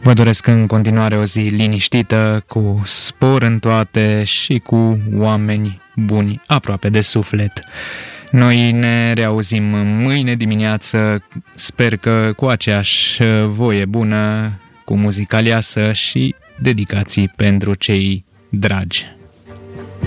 Vă doresc în continuare o zi liniștită, cu spor în toate și cu oameni buni aproape de suflet. Noi ne reauzim mâine dimineață, sper că cu aceeași voie bună, cu muzică aleasă și dedicații pentru cei dragi.